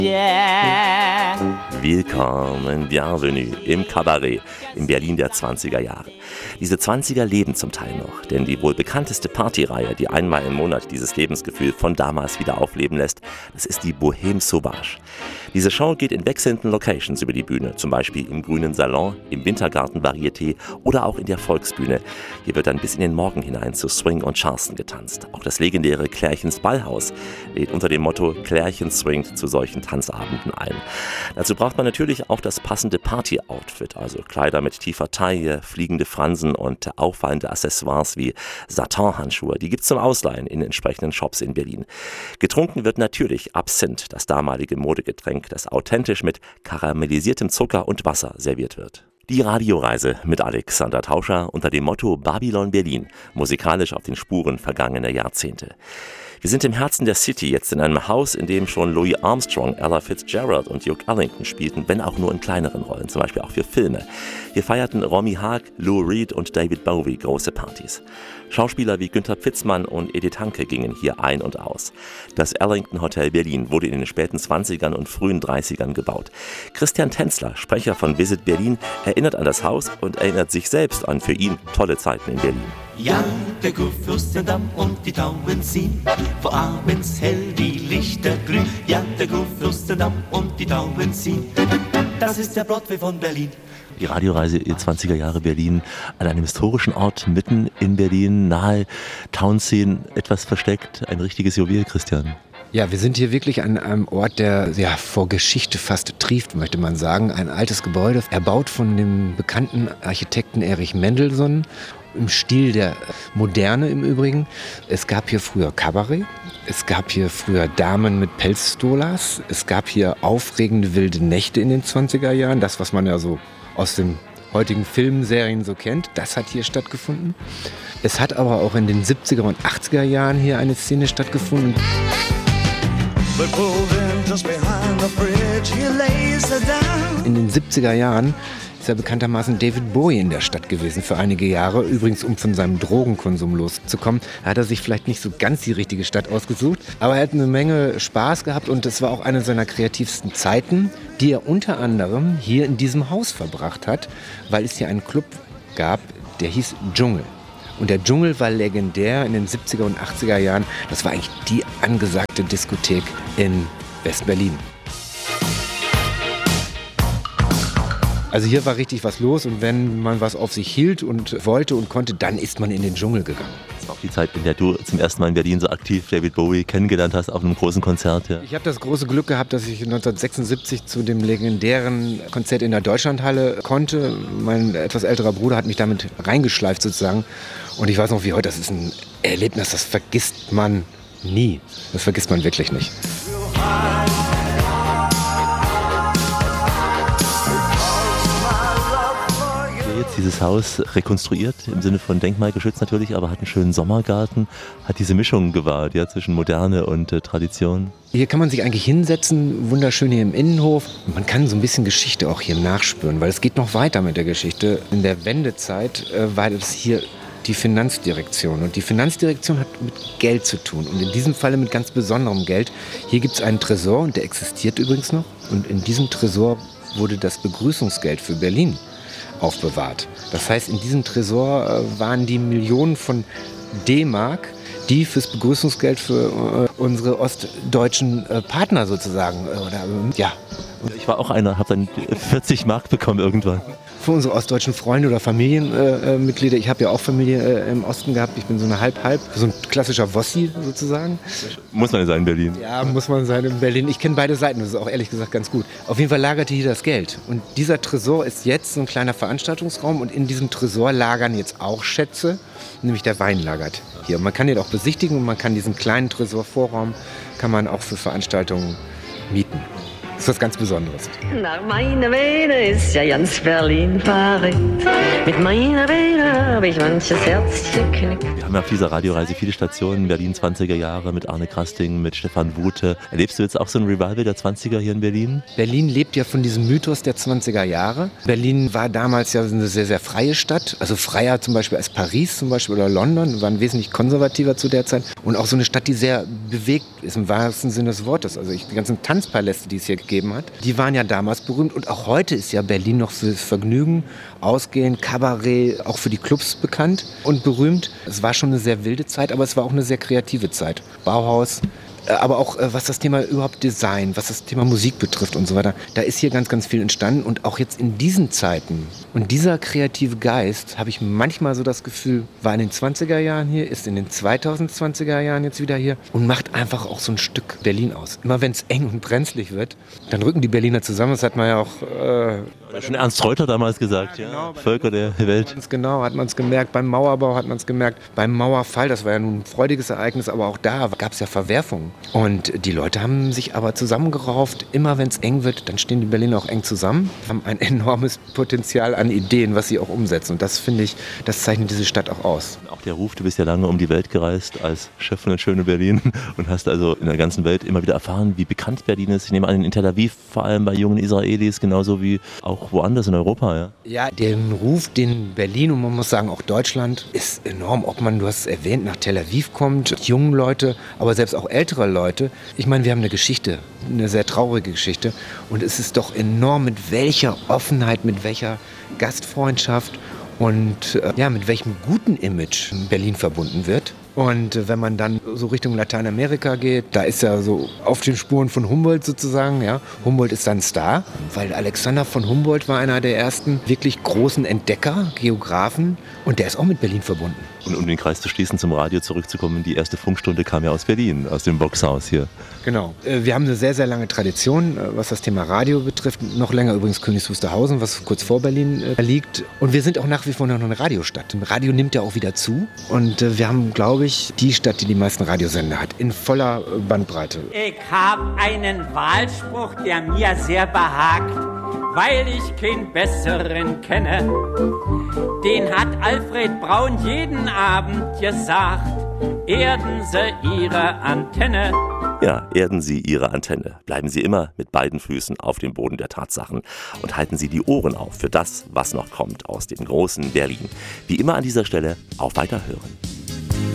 Yeah. Willkommen, bienvenue im Kabarett in Berlin der 20er Jahre. Diese 20er leben zum Teil noch, denn die wohl bekannteste Partyreihe, die einmal im Monat dieses Lebensgefühl von damals wieder aufleben lässt, das ist die Bohème Sauvage. Diese Show geht in wechselnden Locations über die Bühne, zum Beispiel im Grünen Salon, im Wintergarten Varieté oder auch in der Volksbühne. Hier wird dann bis in den Morgen hinein zu Swing und Charleston getanzt. Auch das legendäre Klärchens Ballhaus lädt unter dem Motto Klärchen swingt zu solchen Tanzabenden ein. Dazu braucht man natürlich auch das passende Party-Outfit, also Kleider mit tiefer Taille, fliegende Fransen und auffallende Accessoires wie Satin-Handschuhe. Die gibt's zum Ausleihen in entsprechenden Shops in Berlin. Getrunken wird natürlich Absinth, das damalige Modegetränk, das authentisch mit karamellisiertem Zucker und Wasser serviert wird. Die Radioreise mit Alexander Tauscher unter dem Motto Babylon Berlin, musikalisch auf den Spuren vergangener Jahrzehnte. Wir sind im Herzen der City, jetzt in einem Haus, in dem schon Louis Armstrong, Ella Fitzgerald und Duke Ellington spielten, wenn auch nur in kleineren Rollen, zum Beispiel auch für Filme. Hier feierten Romy Haag, Lou Reed und David Bowie große Partys. Schauspieler wie Günther Pfitzmann und Edith Hanke gingen hier ein und aus. Das Ellington Hotel Berlin wurde in den späten 20ern und frühen 30ern gebaut. Christian Tänzler, Sprecher von Visit Berlin, erinnert an das Haus und erinnert sich selbst an für ihn tolle Zeiten in Berlin. Ja, der Kurfürstendamm und die Tauben ziehen, vor abends hell die Lichter glühen. Ja, der Kurfürstendamm und die Tauben ziehen, das ist der Broadway von Berlin. Die Radioreise in 20er Jahre Berlin an einem historischen Ort mitten in Berlin, nahe Townscene, etwas versteckt, ein richtiges Juwel, Christian. Ja, wir sind hier wirklich an einem Ort, der ja vor Geschichte fast trieft, möchte man sagen. Ein altes Gebäude, erbaut von dem bekannten Architekten Erich Mendelsohn, im Stil der Moderne im Übrigen. Es gab hier früher Kabarett, es gab hier früher Damen mit Pelzstolas, es gab hier aufregende wilde Nächte in den 20er Jahren, das, was man ja so aus den heutigen Filmserien so kennt, das hat hier stattgefunden. Es hat aber auch in den 70er und 80er Jahren hier eine Szene stattgefunden. In den 70er Jahren ist ja bekanntermaßen David Bowie in der Stadt gewesen für einige Jahre. Übrigens, um von seinem Drogenkonsum loszukommen, hat er sich vielleicht nicht so ganz die richtige Stadt ausgesucht. Aber er hat eine Menge Spaß gehabt und es war auch eine seiner kreativsten Zeiten, die er unter anderem hier in diesem Haus verbracht hat, weil es hier einen Club gab, der hieß Dschungel. Und der Dschungel war legendär in den 70er und 80er Jahren. Das war eigentlich die angesagte Diskothek in West-Berlin. Also hier war richtig was los und wenn man was auf sich hielt und wollte und konnte, dann ist man in den Dschungel gegangen. Das war auch die Zeit, in der du zum ersten Mal in Berlin so aktiv David Bowie kennengelernt hast auf einem großen Konzert. Ja. Ich habe das große Glück gehabt, dass ich 1976 zu dem legendären Konzert in der Deutschlandhalle konnte. Mein etwas älterer Bruder hat mich damit reingeschleift sozusagen und ich weiß noch wie heute, das ist ein Erlebnis, das vergisst man nie. Das vergisst man wirklich nicht. Jetzt dieses Haus rekonstruiert, im Sinne von denkmalgeschützt natürlich, aber hat einen schönen Sommergarten, hat diese Mischung gewahrt, ja, zwischen Moderne und Tradition. Hier kann man sich eigentlich hinsetzen, wunderschön hier im Innenhof. Man kann so ein bisschen Geschichte auch hier nachspüren, weil es geht noch weiter mit der Geschichte. In der Wendezeit war das hier die Finanzdirektion und die Finanzdirektion hat mit Geld zu tun und in diesem Falle mit ganz besonderem Geld. Hier gibt es einen Tresor und der existiert übrigens noch und in diesem Tresor wurde das Begrüßungsgeld für Berlin aufbewahrt. Das heißt, in diesem Tresor waren die Millionen von D-Mark, die fürs Begrüßungsgeld für unsere ostdeutschen Partner sozusagen, ja. Ich war auch einer, habe dann 40 Mark bekommen irgendwann. Für unsere ostdeutschen Freunde oder Familienmitglieder. Ich habe ja auch Familie im Osten gehabt. Ich bin so eine halb-halb, so ein klassischer Wossi sozusagen. Muss man sein in Berlin. Ja, muss man sein in Berlin. Ich kenne beide Seiten, das ist auch ehrlich gesagt ganz gut. Auf jeden Fall lagerte hier das Geld. Und dieser Tresor ist jetzt so ein kleiner Veranstaltungsraum und in diesem Tresor lagern jetzt auch Schätze, nämlich der Wein lagert hier. Man kann den auch besichtigen und man kann diesen kleinen Tresorvorraum kann man auch für Veranstaltungen mieten. Das ist was ganz Besonderes. Nach meiner Vene ist ja ganz Berlin verrückt. Mit meiner Vene habe ich manches Herz geknickt. Wir haben ja auf dieser Radioreise viele Stationen, Berlin 20er Jahre mit Arne Krasting, mit Stefan Wute. Erlebst du jetzt auch so ein Revival der 20er hier in Berlin? Berlin lebt ja von diesem Mythos der 20er Jahre. Berlin war damals ja eine sehr, sehr freie Stadt. Also freier zum Beispiel als Paris zum Beispiel oder London. Wir waren wesentlich konservativer zu der Zeit. Und auch so eine Stadt, die sehr bewegt ist, im wahrsten Sinne des Wortes. Also die ganzen Tanzpaläste, die es hier gegeben hat, die waren ja damals berühmt. Und auch heute ist ja Berlin noch für das Vergnügen, Ausgehen, Kabarett, auch für die Clubs bekannt und berühmt. Es war schon eine sehr wilde Zeit, aber es war auch eine sehr kreative Zeit. Bauhaus, aber auch was das Thema überhaupt Design, was das Thema Musik betrifft und so weiter. Da ist hier ganz, ganz viel entstanden. Und auch jetzt in diesen Zeiten und dieser kreative Geist, habe ich manchmal so das Gefühl, war in den 20er Jahren hier, ist in den 2020er Jahren jetzt wieder hier und macht einfach auch so ein Stück Berlin aus. Immer wenn es eng und brenzlig wird, dann rücken die Berliner zusammen. Das hat man ja auch... schon Ernst Reuter damals gesagt, ja, genau, Völker der Welt. Genau, hat man es gemerkt. Beim Mauerbau hat man es gemerkt. Beim Mauerfall, das war ja nun ein freudiges Ereignis, aber auch da gab es ja Verwerfungen. Und die Leute haben sich aber zusammengerauft. Immer wenn es eng wird, dann stehen die Berliner auch eng zusammen, haben ein enormes Potenzial an Ideen, was sie auch umsetzen. Und das, finde ich, das zeichnet diese Stadt auch aus. Auch der Ruf, du bist ja lange um die Welt gereist als Chef von der schönen Berlin und hast also in der ganzen Welt immer wieder erfahren, wie bekannt Berlin ist. Ich nehme an, in Tel Aviv, vor allem bei jungen Israelis, genauso wie auch woanders in Europa. Ja, ja, der Ruf, den Berlin und man muss sagen auch Deutschland, ist enorm. Ob man, du hast es erwähnt, nach Tel Aviv kommt, junge Leute, aber selbst auch ältere Leute. Ich meine, wir haben eine Geschichte, eine sehr traurige Geschichte. Und es ist doch enorm, mit welcher Offenheit, mit welcher Gastfreundschaft und mit welchem guten Image Berlin verbunden wird. Und wenn man dann so Richtung Lateinamerika geht, da ist ja so auf den Spuren von Humboldt sozusagen, ja. Humboldt ist dann Star, weil Alexander von Humboldt war einer der ersten wirklich großen Entdecker, Geographen und der ist auch mit Berlin verbunden. Und um den Kreis zu schließen, zum Radio zurückzukommen, die erste Funkstunde kam ja aus Berlin, aus dem Boxhaus hier. Genau. Wir haben eine sehr, sehr lange Tradition, was das Thema Radio betrifft. Noch länger übrigens Königs Wusterhausen, was kurz vor Berlin liegt. Und wir sind auch nach wie vor noch eine Radiostadt. Radio nimmt ja auch wieder zu. Und wir haben, glaube ich, die Stadt, die die meisten Radiosender hat, in voller Bandbreite. Ich habe einen Wahlspruch, der mir sehr behagt, weil ich keinen besseren kenne. Den hat Alfred Braun jeden Abend gesagt, erden Sie Ihre Antenne. Ja, erden Sie Ihre Antenne. Bleiben Sie immer mit beiden Füßen auf dem Boden der Tatsachen und halten Sie die Ohren auf für das, was noch kommt aus dem großen Berlin. Wie immer an dieser Stelle auf Weiterhören.